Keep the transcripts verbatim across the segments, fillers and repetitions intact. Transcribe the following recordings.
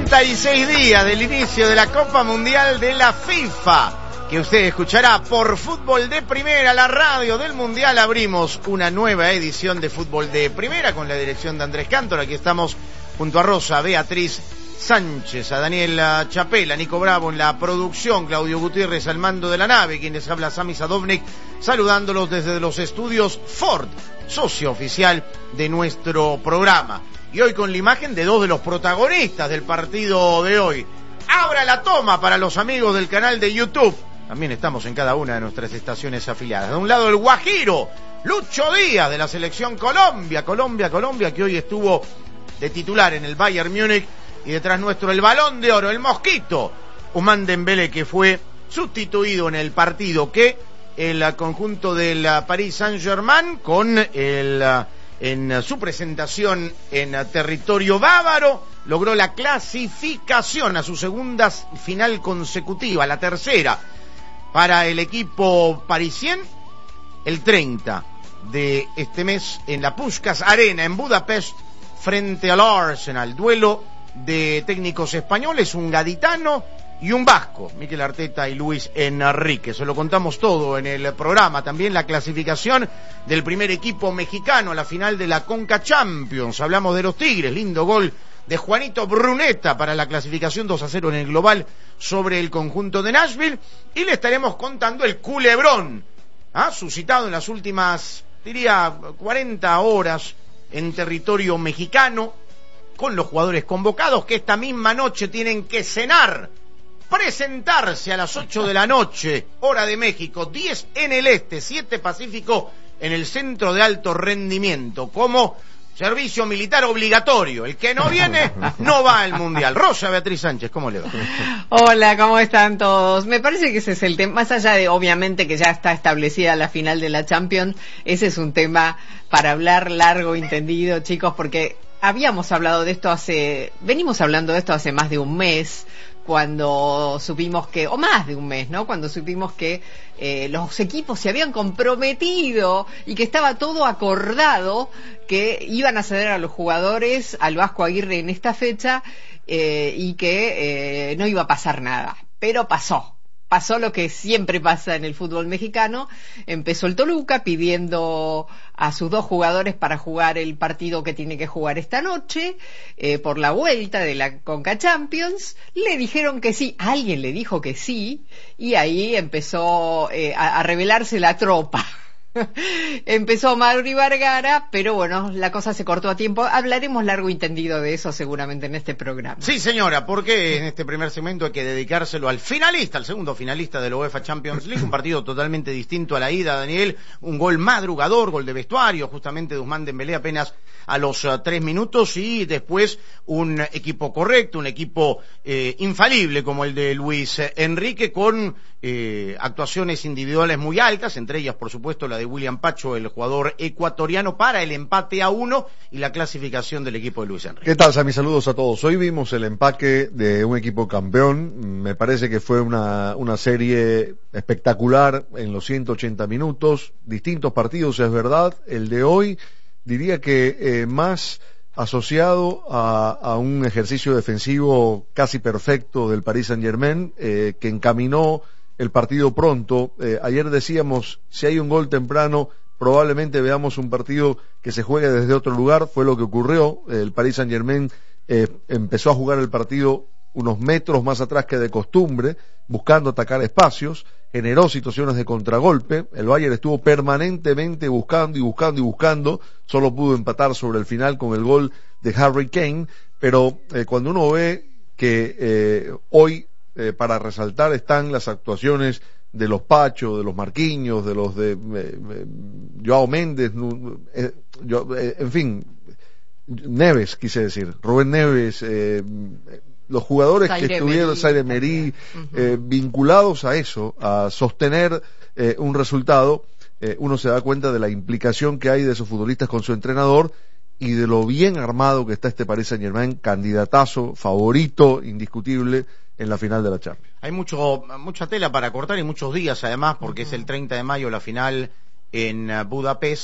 treinta y seis días del inicio de la Copa Mundial de la FIFA, que usted escuchará por Fútbol de Primera, la radio del Mundial. Abrimos una nueva edición de Fútbol de Primera con la dirección de Andrés Cantor. Aquí estamos junto a Rosa, Beatriz Sánchez, a Daniela Chapela, Nico Bravo en la producción, Claudio Gutiérrez al mando de la nave, quien les habla Sami Sadovnik, saludándolos desde los estudios Ford, socio oficial de nuestro programa. Y hoy con la imagen de dos de los protagonistas del partido de hoy. Abra la toma para los amigos del canal de YouTube. También estamos en cada una de nuestras estaciones afiliadas. De un lado el Guajiro, Lucho Díaz de la selección Colombia, Colombia, Colombia, que hoy estuvo de titular en el Bayern Múnich. Y detrás nuestro el Balón de Oro, el Mosquito, Ousmane Dembélé, que fue sustituido en el partido que el conjunto del Paris Saint-Germain, con el, en su presentación en territorio bávaro, logró la clasificación a su segunda final consecutiva, la tercera para el equipo parisien, el treinta de este mes en la Puskás Arena en Budapest frente al Arsenal. Duelo de técnicos españoles, un gaditano y un vasco, Mikel Arteta y Luis Enrique. Se lo contamos todo en el programa. También la clasificación del primer equipo mexicano a la final de la Conca Champions. Hablamos de los Tigres, lindo gol de Juanito Bruneta para la clasificación dos a cero en el global sobre el conjunto de Nashville. Y le estaremos contando el culebrón, ¿ah? suscitado en las últimas, diría, cuarenta horas en territorio mexicano, con los jugadores convocados que esta misma noche tienen que cenar, presentarse a las ocho de la noche, hora de México, diez en el este, siete Pacífico, en el Centro de Alto Rendimiento, como servicio militar obligatorio. El que no viene, no va al Mundial. Rosa, Beatriz Sánchez, ¿cómo le va? Hola, ¿cómo están todos? Me parece que ese es el tema, más allá de, obviamente, que ya está establecida la final de la Champions, ese es un tema para hablar largo y tendido, chicos, porque habíamos hablado de esto hace, venimos hablando de esto hace más de un mes, cuando supimos que, o más de un mes, ¿no? Cuando supimos que eh, los equipos se habían comprometido y que estaba todo acordado, que iban a ceder a los jugadores al Vasco Aguirre en esta fecha eh, y que eh, no iba a pasar nada. Pero pasó. Pasó lo que siempre pasa en el fútbol mexicano. Empezó el Toluca pidiendo a sus dos jugadores para jugar el partido que tiene que jugar esta noche, eh, por la vuelta de la Conca Champions. Le dijeron que sí, alguien le dijo que sí, y ahí empezó eh, a, a revelarse la tropa. Empezó Mauri Vergara, pero bueno, la cosa se cortó a tiempo. Hablaremos largo y tendido de eso seguramente en este programa. Sí, señora, porque en este primer segmento hay que dedicárselo al finalista, al segundo finalista de la UEFA Champions League, un partido totalmente distinto a la ida, Daniel, un gol madrugador, gol de vestuario, justamente de Ousmane Dembélé apenas a los uh, tres minutos, y después un equipo correcto, un equipo eh, infalible como el de Luis Enrique, con eh, actuaciones individuales muy altas, entre ellas, por supuesto, la de William Pacho, el jugador ecuatoriano, para el empate a uno y la clasificación del equipo de Luis Enrique. ¿Qué tal, Sammy? Saludos a todos. Hoy vimos el empaque de un equipo campeón. Me parece que fue una, una serie espectacular en los ciento ochenta minutos. Distintos partidos, es verdad. El de hoy, diría que eh, más asociado a, a un ejercicio defensivo casi perfecto del Paris Saint-Germain, eh, que encaminó el partido pronto. Eh, ayer decíamos, si hay un gol temprano, probablemente veamos un partido que se juegue desde otro lugar. Fue lo que ocurrió. El Paris Saint-Germain eh, empezó a jugar el partido unos metros más atrás que de costumbre, buscando atacar espacios, generó situaciones de contragolpe. El Bayern estuvo permanentemente buscando y buscando y buscando, solo pudo empatar sobre el final con el gol de Harry Kane, pero eh, cuando uno ve que eh, hoy Eh, para resaltar están las actuaciones de los Pacho, de los Marquinhos, de los de eh, eh, Joao Méndez, eh, yo, eh, en fin, Neves, quise decir, Rubén Neves, eh, los jugadores Zaire que estuvieron, Zaire Emery, uh-huh. eh, vinculados a eso, a sostener eh, un resultado, eh, uno se da cuenta de la implicación que hay de esos futbolistas con su entrenador y de lo bien armado que está este Paris Saint-Germain, candidatazo, favorito, indiscutible en la final de la Champions. Hay mucho mucha tela para cortar y muchos días además, porque uh-huh. es el treinta de mayo la final en Budapest.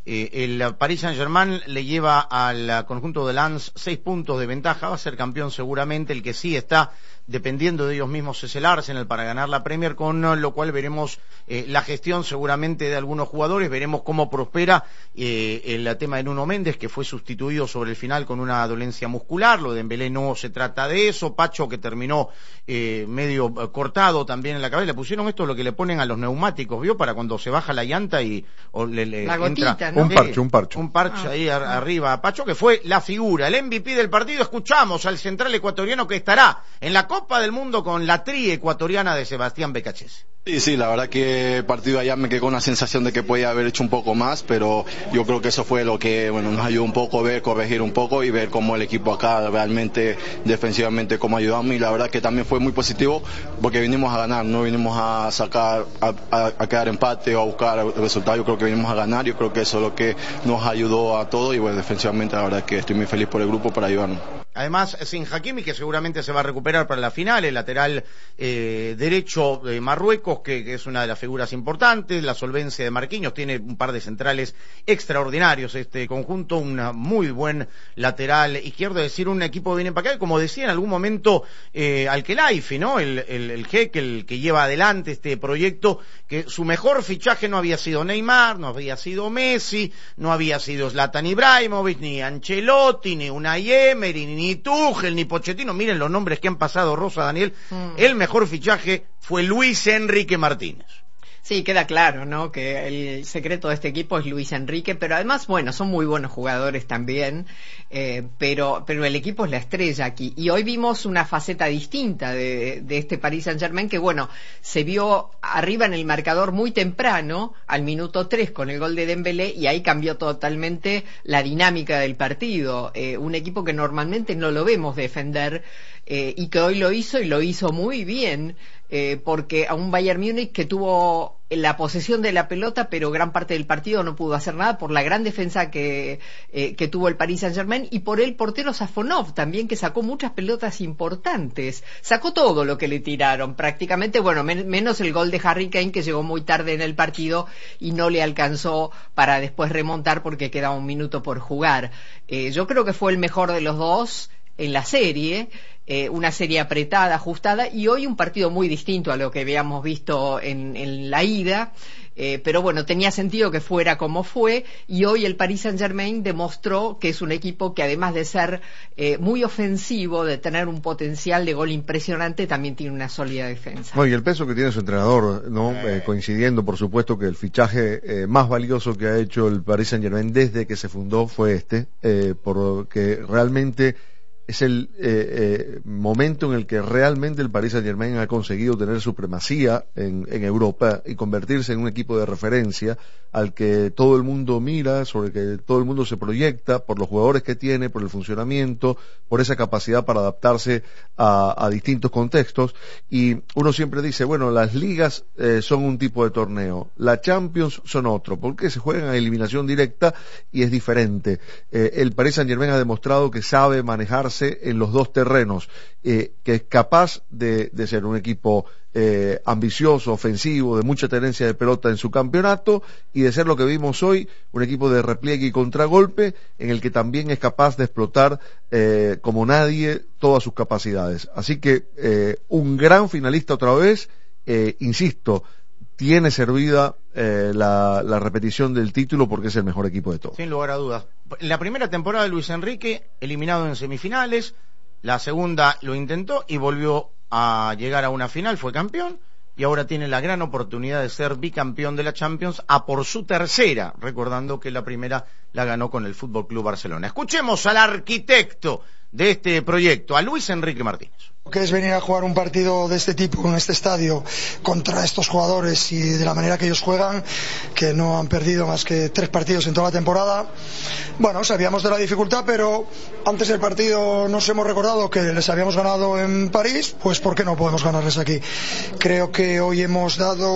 Eh, el Paris Saint-Germain le lleva al conjunto de Lens seis puntos de ventaja, va a ser campeón seguramente. El que sí está dependiendo de ellos mismos es el Arsenal para ganar la Premier, con lo cual veremos eh, la gestión seguramente de algunos jugadores, veremos cómo prospera eh, el tema de Nuno Méndez, que fue sustituido sobre el final con una dolencia muscular. Lo de Dembélé no se trata de eso. Pacho, que terminó eh, medio eh, cortado también en la cabeza, le pusieron esto lo que le ponen a los neumáticos, ¿vio? Para cuando se baja la llanta y o le, le la entra gotita, ¿no? un parche, un parche. Un parche ah, ahí ar- ah. arriba. Pacho, que fue la figura, el M V P del partido. Escuchamos al central ecuatoriano que estará en la Copa del Mundo con la tri ecuatoriana de Sebastián Becachese. Sí, sí, la verdad que el partido allá me quedé con la sensación de que podía haber hecho un poco más, pero yo creo que eso fue lo que bueno nos ayudó un poco a ver, corregir un poco y ver cómo el equipo acá realmente defensivamente cómo ayudamos, y la verdad que también fue muy positivo porque vinimos a ganar, no vinimos a sacar, a, a, a quedar empate o a buscar el resultado. Yo creo que vinimos a ganar, yo creo que eso es lo que nos ayudó a todos y bueno, defensivamente la verdad que estoy muy feliz por el grupo para ayudarnos. Además, sin Hakimi, que seguramente se va a recuperar para la final, el lateral eh, derecho de Marruecos, que, que es una de las figuras importantes, la solvencia de Marquinhos, tiene un par de centrales extraordinarios este conjunto, un muy buen lateral izquierdo, es decir, un equipo bien empacado, como decía en algún momento eh, Al-Khelaifi, ¿no? El, el, el jeque, el que lleva adelante este proyecto, que su mejor fichaje no había sido Neymar, no había sido Messi, no había sido Zlatan Ibrahimovic, ni Ancelotti, ni Unai Emery, ni Ni Tuchel, ni Pochettino. Miren los nombres que han pasado, Rosa, Daniel. Mm. El mejor fichaje fue Luis Enrique Martínez. Sí, queda claro, ¿no? Que el secreto de este equipo es Luis Enrique, pero además, bueno, son muy buenos jugadores también, eh, pero pero el equipo es la estrella aquí. Y hoy vimos una faceta distinta de, de este Paris Saint-Germain, que bueno, se vio arriba en el marcador muy temprano, al minuto tres, con el gol de Dembélé, y ahí cambió totalmente la dinámica del partido. Eh, un equipo que normalmente no lo vemos defender, eh, y que hoy lo hizo, y lo hizo muy bien, eh, porque a un Bayern Múnich que tuvo la posesión de la pelota, pero gran parte del partido no pudo hacer nada por la gran defensa que, eh, que tuvo el Paris Saint-Germain, y por el portero Safonov también, que sacó muchas pelotas importantes, sacó todo lo que le tiraron prácticamente, bueno, men- menos el gol de Harry Kane, que llegó muy tarde en el partido y no le alcanzó para después remontar porque quedaba un minuto por jugar. Eh, yo creo que fue el mejor de los dos en la serie, eh, una serie apretada, ajustada, y hoy un partido muy distinto a lo que habíamos visto en, en la ida, eh, pero bueno, tenía sentido que fuera como fue, y hoy el Paris Saint-Germain demostró que es un equipo que, además de ser eh, muy ofensivo, de tener un potencial de gol impresionante, también tiene una sólida defensa. Bueno, y el peso que tiene su entrenador, ¿no? Eh, coincidiendo, por supuesto, que el fichaje eh, más valioso que ha hecho el Paris Saint-Germain desde que se fundó fue este, eh, porque realmente es el eh, eh, momento en el que realmente el Paris Saint-Germain ha conseguido tener supremacía en, en Europa y convertirse en un equipo de referencia al que todo el mundo mira, sobre el que todo el mundo se proyecta por los jugadores que tiene, por el funcionamiento, por esa capacidad para adaptarse a, a distintos contextos. Y uno siempre dice, bueno, las ligas eh, son un tipo de torneo, la Champions son otro, porque se juegan a eliminación directa y es diferente. Eh, el Paris Saint-Germain ha demostrado que sabe manejarse en los dos terrenos, eh, que es capaz de, de ser un equipo eh, ambicioso, ofensivo, de mucha tenencia de pelota en su campeonato, y de ser lo que vimos hoy, un equipo de repliegue y contragolpe, en el que también es capaz de explotar eh, como nadie todas sus capacidades. Así que eh, un gran finalista otra vez, eh, insisto, tiene servida eh, la, la repetición del título porque es el mejor equipo de todos. Sin lugar a dudas. La primera temporada de Luis Enrique, eliminado en semifinales, la segunda lo intentó y volvió a llegar a una final, fue campeón, y ahora tiene la gran oportunidad de ser bicampeón de la Champions a por su tercera, recordando que la primera la ganó con el Fútbol Club Barcelona. Escuchemos al arquitecto de este proyecto, a Luis Enrique Martínez. Que es venir a jugar un partido de este tipo en este estadio contra estos jugadores y de la manera que ellos juegan, que no han perdido más que tres partidos en toda la temporada. Bueno, sabíamos de la dificultad, pero antes del partido nos hemos recordado que les habíamos ganado en París, pues ¿por qué no podemos ganarles aquí? Creo que hoy hemos dado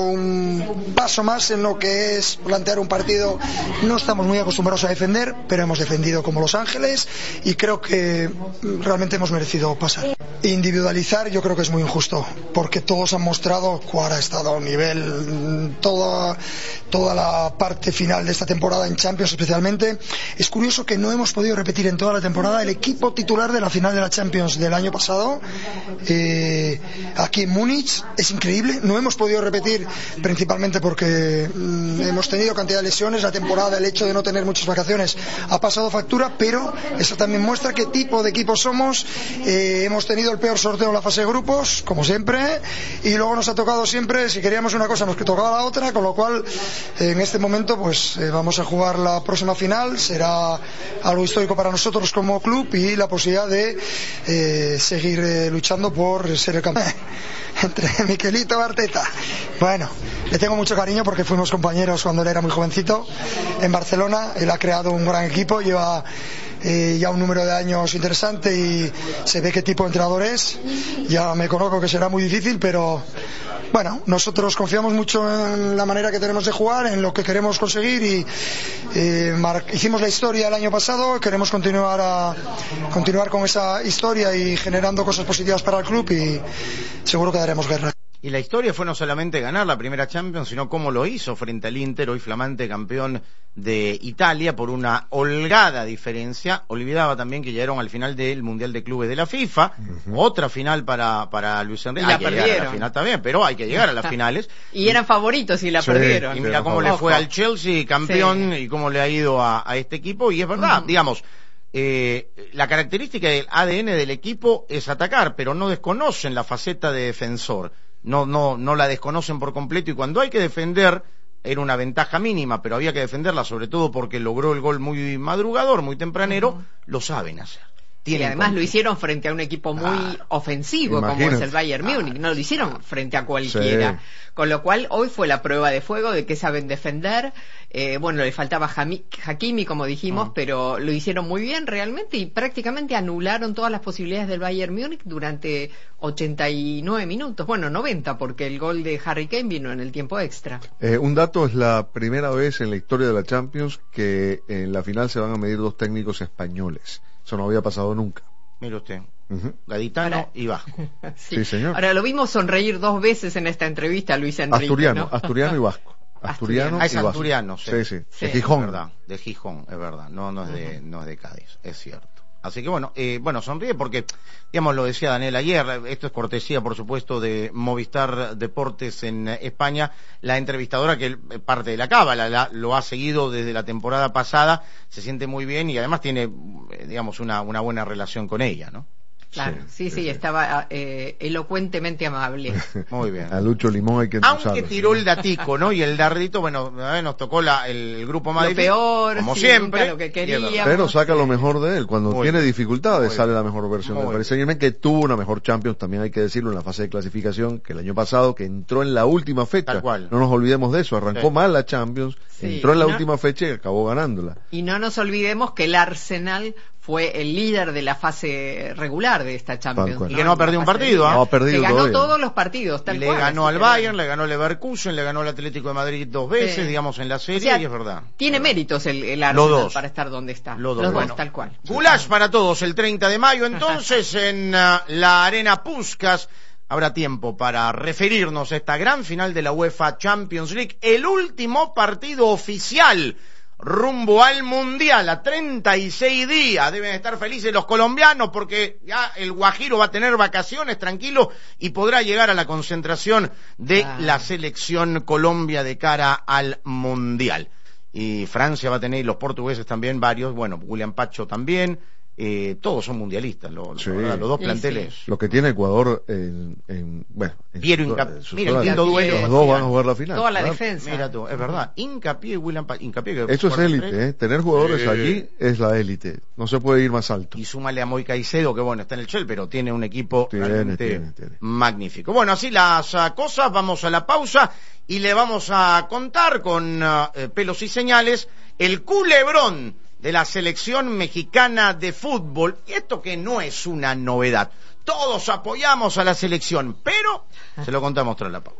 un paso más en lo que es plantear un partido. No estamos muy acostumbrados a defender, pero hemos defendido como Los Ángeles y creo que realmente hemos merecido pasar. individualizar yo creo que es muy injusto, porque todos han mostrado cuál ha estado a un nivel, toda, toda la parte final de esta temporada en Champions especialmente. Es curioso que no hemos podido repetir en toda la temporada el equipo titular de la final de la Champions del año pasado, eh, aquí en Múnich. Es increíble, no hemos podido repetir principalmente porque mm, hemos tenido cantidad de lesiones, la temporada, el hecho de no tener muchas vacaciones ha pasado factura, pero eso también muestra qué tipo de equipo somos. Eh, hemos tenido el peor sorteo en la fase de grupos, como siempre, y luego nos ha tocado siempre, si queríamos una cosa nos tocaba la otra, con lo cual en este momento pues eh, vamos a jugar la próxima final. Será algo histórico para nosotros como club y la posibilidad de eh, seguir eh, luchando por ser el campeón entre Miquelito y Arteta. Bueno, le tengo mucho cariño porque fuimos compañeros cuando él era muy jovencito en Barcelona. Él ha creado un gran equipo, lleva Eh, ya un número de años interesante y se ve qué tipo de entrenador es. Ya me conozco que será muy difícil, pero bueno, nosotros confiamos mucho en la manera que tenemos de jugar, en lo que queremos conseguir y eh, mar- hicimos la historia el año pasado, queremos continuar a continuar con esa historia y generando cosas positivas para el club y seguro que daremos guerra. Y la historia fue no solamente ganar la primera Champions, sino cómo lo hizo frente al Inter, hoy flamante campeón de Italia, por una holgada diferencia. Olvidaba también que llegaron al final del Mundial de Clubes de la FIFA, uh-huh. Otra final para, para Luis Enrique. Y la hay que perdieron. llegar a la final también, pero hay que llegar a las finales. Y eran favoritos y la sí, perdieron. Y mira cómo Ojo. le fue al Chelsea, campeón, sí. Y cómo le ha ido a, a este equipo, y es verdad, uh-huh. digamos, eh, la característica del A D N del equipo es atacar, pero no desconocen la faceta de defensor. No, no, no la desconocen por completo, y cuando hay que defender, era una ventaja mínima, pero había que defenderla, sobre todo porque logró el gol muy madrugador, muy tempranero, uh-huh. Lo saben hacer. Y además contra. Lo hicieron frente a un equipo muy ah, ofensivo, imagínate. Como es el Bayern Múnich, no lo hicieron frente a cualquiera. Sí. Con lo cual, hoy fue la prueba de fuego de que saben defender. Eh, bueno, le faltaba Jami, Hakimi, como dijimos, uh-huh. Pero lo hicieron muy bien realmente y prácticamente anularon todas las posibilidades del Bayern Múnich durante ochenta y nueve minutos. Bueno, noventa, porque el gol de Harry Kane vino en el tiempo extra. Eh, un dato, es la primera vez en la historia de la Champions que en la final se van a medir dos técnicos españoles. Eso no había pasado nunca. Mire usted, uh-huh. Gaditano Ahora, y Vasco. Sí. Sí, señor. Ahora lo vimos sonreír dos veces en esta entrevista, Luis Enrique. Asturiano, ¿no? Asturiano y Vasco. Asturiano, ah, es y Vasco. asturiano, sí. Sí, sí. Sí. De Gijón. Es verdad, de Gijón, es verdad. No, no es de, uh-huh. no es de Cádiz, es cierto. Así que bueno, eh, bueno, sonríe porque, digamos, lo decía Daniel ayer, esto es cortesía, por supuesto, de Movistar Deportes en España, la entrevistadora que parte de la cábala, la, lo ha seguido desde la temporada pasada, se siente muy bien y además tiene, digamos, una, una buena relación con ella, ¿no? Claro, sí, sí, sí, sí. Estaba eh, elocuentemente amable. Muy bien. A Lucho Limón hay que endulzarlo. Aunque tiró el datico, ¿no? Y el dardito, bueno, eh, nos tocó la, el, el grupo más lo difícil, peor, como sí, siempre. Lo que queríamos, pero saca lo mejor de él. Cuando muy tiene bien. dificultades Muy sale bien. la mejor versión Muy del Paris Saint-Germain, que tuvo una mejor Champions, también hay que decirlo, en la fase de clasificación, que el año pasado, que entró en la última fecha. Tal cual. No nos olvidemos de eso, arrancó Sí. mal la Champions, Sí, entró en la no, última fecha y acabó ganándola. Y no nos olvidemos que el Arsenal fue el líder de la fase regular de esta Champions. Y que no ha perdido un partido, ¿ah? No ha perdido que ganó todavía. todos los partidos, tal le cual. ganó así al que Bayern, bueno. le ganó al Leverkusen, le ganó al Atlético de Madrid dos veces, Sí. digamos, en la serie, O sea, y es verdad. Tiene verdad. méritos el, el Arsenal Los dos. para estar donde está. Los dos, Los bueno. dos, tal cual. Goulash para todos el treinta de mayo, entonces, en uh, la Arena Puskás. Habrá tiempo para referirnos a esta gran final de la UEFA Champions League, el último partido oficial rumbo al Mundial, a treinta y seis días. Deben estar felices los colombianos porque ya el Guajiro va a tener vacaciones tranquilo y podrá llegar a la concentración de ah. la selección Colombia de cara al Mundial. Y Francia va a tener, y los portugueses también, varios, bueno, William Pacho también. Eh, todos son mundialistas, lo, sí. lo, los dos planteles. Sí. Lo que tiene Ecuador en, en bueno, en Piero su, Hincapié, en su mira, el quinto duelo. Los dos van a jugar la final. Toda la ¿verdad? defensa. Mira tú, es verdad. Hincapié y William Pacho. Hincapié que eso es élite, ¿eh? Tener jugadores eh. allí es la élite. No se puede ir más alto. Y súmale a Moy Caicedo, que bueno, está en el Shell, pero tiene un equipo tiene, realmente tiene, tiene. magnífico. Bueno, así las uh, cosas, vamos a la pausa y le vamos a contar con uh, eh, pelos y señales el culebrón de la selección mexicana de fútbol, y esto que no es una novedad. Todos apoyamos a la selección, pero se lo contamos tras la pausa.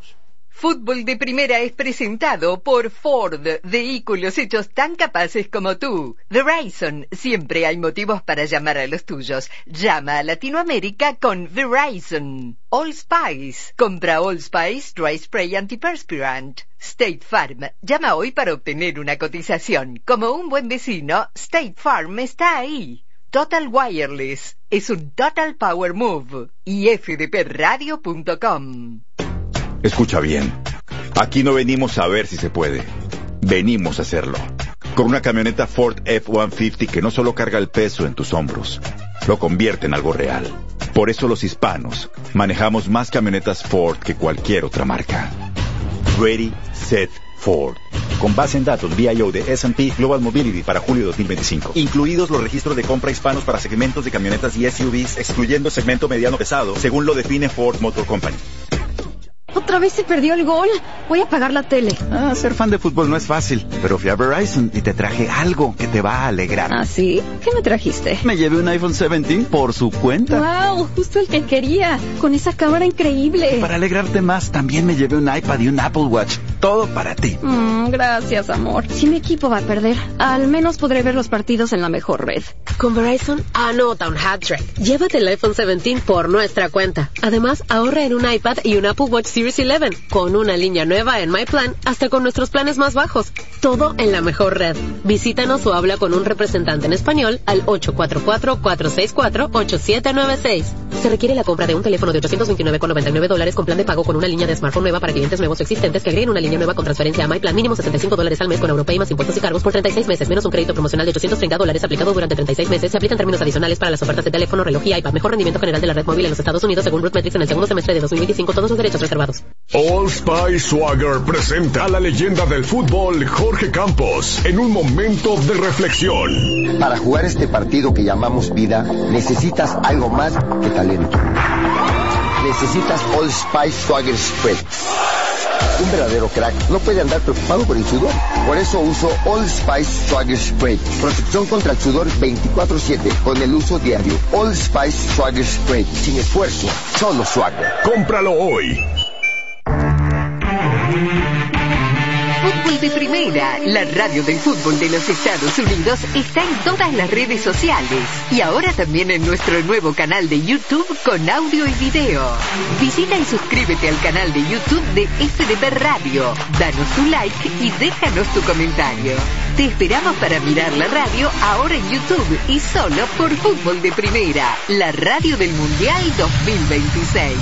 Fútbol de Primera es presentado por Ford, vehículos hechos tan capaces como tú. Verizon, siempre hay motivos para llamar a los tuyos. Llama a Latinoamérica con Verizon. All Spice, compra All Spice Dry Spray Antiperspirant. State Farm, llama hoy para obtener una cotización. Como un buen vecino, State Farm está ahí. Total Wireless, es un Total Power Move. Y f d p radio punto com. Escucha bien, aquí no venimos a ver si se puede, venimos a hacerlo. Con una camioneta Ford F ciento cincuenta que no solo carga el peso en tus hombros, lo convierte en algo real. Por eso los hispanos manejamos más camionetas Ford que cualquier otra marca. Ready, Set, Ford. Con base en datos V I O de S and P Global Mobility para julio de dos mil veinticinco. Incluidos los registros de compra hispanos para segmentos de camionetas y S U Vs, excluyendo segmento mediano pesado, según lo define Ford Motor Company. ¿Otra vez se perdió el gol? Voy a apagar la tele. Ah, ser fan de fútbol no es fácil, pero fui a Verizon y te traje algo que te va a alegrar. ¿Ah, sí? ¿Qué me trajiste? Me llevé un iPhone diecisiete por su cuenta. ¡Wow! Justo el que quería, con esa cámara increíble. Para alegrarte más, también me llevé un iPad y un Apple Watch. Todo para ti. Mm, gracias, amor. Si mi equipo va a perder, al menos podré ver los partidos en la mejor red. Con Verizon, anota un hat-trick. Llévate el iPhone diecisiete por nuestra cuenta. Además, ahorra en un iPad y un Apple Watch Series once, con una línea nueva en My Plan, hasta con nuestros planes más bajos. Todo en la mejor red. Visítanos o habla con un representante en español al ocho cuatro cuatro, cuatro seis cuatro, ocho siete nueve seis. Se requiere la compra de un teléfono de ochocientos veintinueve con noventa y nueve dólares con plan de pago con una línea de smartphone nueva para clientes nuevos o existentes que agreguen una línea nueva con transferencia a My Plan mínimo setenta y cinco dólares al mes con Europay más impuestos y cargos por treinta y seis meses, menos un crédito promocional de ochocientos treinta dólares aplicado durante treinta y seis meses. Se aplican términos adicionales para las ofertas de teléfono, reloj y iPad. Mejor rendimiento general de la red móvil en los Estados Unidos según Rootmetrics en el segundo semestre de dos mil veinticinco. Todos los derechos reservados. All Spice Swagger presenta a la leyenda del fútbol Jorge Campos en un momento de reflexión. Para jugar este partido que llamamos vida, necesitas algo más que talento. Necesitas All Spice Swagger Spread. Un verdadero crack no puede andar preocupado por el sudor. Por eso uso All Spice Swagger Spray. Protección contra el sudor veinticuatro siete con el uso diario. All Spice Swagger Spray. Sin esfuerzo, solo swagger. Cómpralo hoy. Fútbol de Primera, la radio del fútbol de los Estados Unidos, está en todas las redes sociales y ahora también en nuestro nuevo canal de YouTube con audio y video. Visita y suscríbete al canal de YouTube de F D P Radio, danos tu like y déjanos tu comentario. Te esperamos para mirar la radio ahora en YouTube y solo por Fútbol de Primera, la radio del Mundial dos mil veintiséis.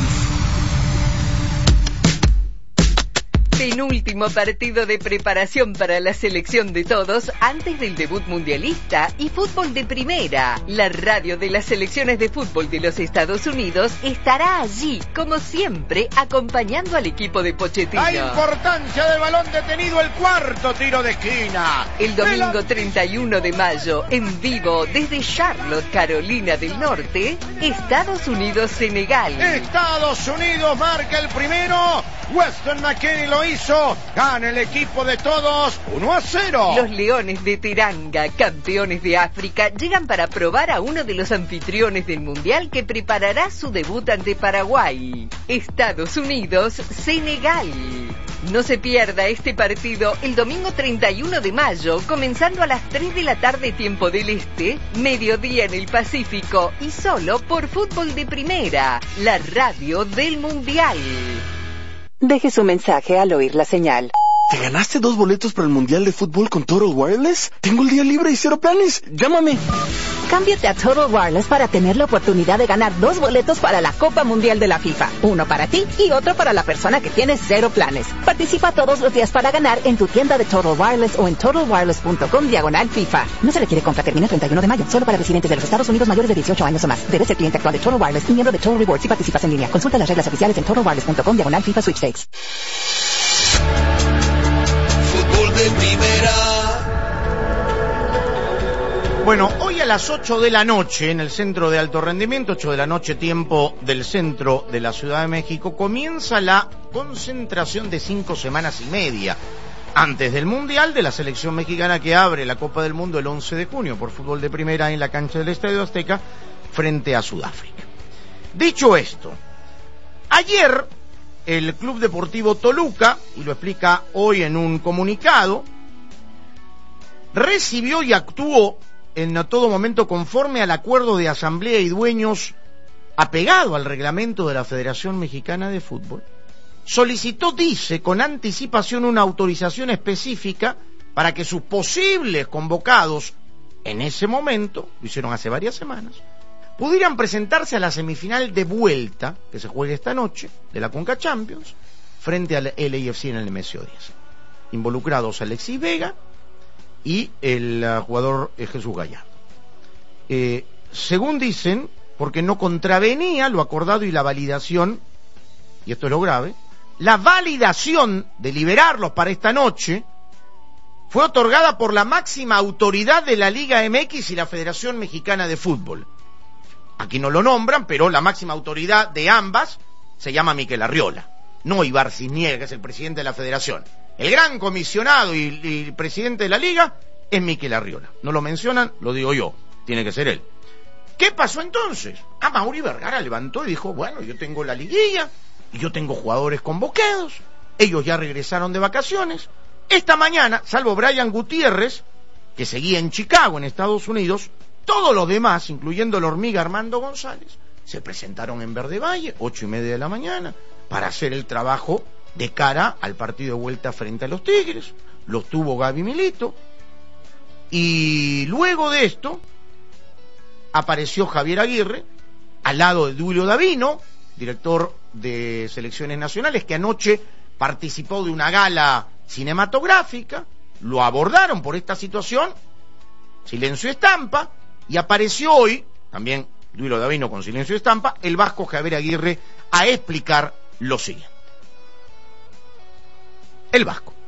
Penúltimo partido de preparación para la selección de todos antes del debut mundialista y Fútbol de Primera, la radio de las selecciones de fútbol de los Estados Unidos, estará allí, como siempre, acompañando al equipo de Pochettino. La importancia del balón detenido, el cuarto tiro de esquina. El domingo treinta y uno de mayo, en vivo desde Charlotte, Carolina del Norte, Estados Unidos-Senegal. Estados Unidos marca el primero, Weston McKennie lo hizo, gana el equipo de todos, uno a cero. Los Leones de Teranga, campeones de África, llegan para probar a uno de los anfitriones del Mundial que preparará su debut ante Paraguay. Estados Unidos, Senegal. No se pierda este partido el domingo treinta y uno de mayo, comenzando a las tres de la tarde tiempo del Este, mediodía en el Pacífico y solo por Fútbol de Primera, la radio del Mundial. Deje su mensaje al oír la señal. ¿Te ganaste dos boletos para el Mundial de Fútbol con Total Wireless? Tengo el día libre y cero planes. Llámame. Cámbiate a Total Wireless para tener la oportunidad de ganar dos boletos para la Copa Mundial de la FIFA. Uno para ti y otro para la persona que tiene cero planes. Participa todos los días para ganar en tu tienda de Total Wireless o en total wireless punto com diagonal FIFA. No se requiere compra, termina el treinta y uno de mayo. Solo para residentes de los Estados Unidos mayores de dieciocho años o más. Debes ser cliente actual de Total Wireless y miembro de Total Rewards si participas en línea. Consulta las reglas oficiales en total wireless punto com diagonal FIFA Sweepstakes. Fútbol de Primera. Bueno, hoy a las ocho de la noche en el Centro de Alto Rendimiento, ocho de la noche tiempo del centro de la Ciudad de México, comienza la concentración de cinco semanas y media antes del Mundial de la selección mexicana que abre la Copa del Mundo el once de junio por Fútbol de Primera en la cancha del Estadio Azteca frente a Sudáfrica. Dicho esto, ayer el Club Deportivo Toluca, y lo explica hoy en un comunicado, recibió y actuó en todo momento conforme al acuerdo de asamblea y dueños apegado al reglamento de la Federación Mexicana de Fútbol. Solicitó, dice, con anticipación una autorización específica para que sus posibles convocados en ese momento, lo hicieron hace varias semanas, pudieran presentarse a la semifinal de vuelta, que se juega esta noche, de la Conca Champions, frente al L A F C en el Nemesio diez. Involucrados Alexis Vega y el uh, jugador eh, Jesús Gallardo. Eh, según dicen, porque no contravenía lo acordado y la validación, y esto es lo grave, la validación de liberarlos para esta noche fue otorgada por la máxima autoridad de la Liga M X y la Federación Mexicana de Fútbol. Aquí no lo nombran, pero la máxima autoridad de ambas se llama Miquel Arriola, no Ibar Cisniega, que es el presidente de la Federación. El gran comisionado y, y presidente de la Liga es Miquel Arriola. No lo mencionan, lo digo yo, tiene que ser él. ¿Qué pasó entonces? A Mauri Vergara levantó y dijo, bueno, yo tengo la liguilla, y yo tengo jugadores convocados, ellos ya regresaron de vacaciones. Esta mañana, salvo Brian Gutiérrez, que seguía en Chicago, en Estados Unidos, todos los demás, incluyendo el hormiga Armando González, se presentaron en Verde Valle, ocho y media de la mañana, para hacer el trabajo de cara al partido de vuelta frente a los Tigres. Los tuvo Gaby Milito. Y luego de esto, apareció Javier Aguirre, al lado de Duilio Davino, director de selecciones nacionales, que anoche participó de una gala cinematográfica, lo abordaron por esta situación, silencio estampa, y apareció hoy, también Duilio Davino con silencio estampa, el vasco Javier Aguirre a explicar lo siguiente. El vasco.